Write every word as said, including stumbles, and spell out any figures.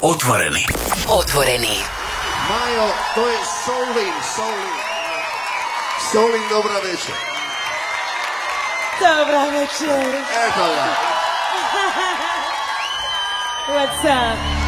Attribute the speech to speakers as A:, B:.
A: Otvoreni.
B: Otvoreni.
C: Majo, to je Solin, Solin. Solin, dobra večer.
D: Dobra večer.
C: Eto ga.
D: What's up?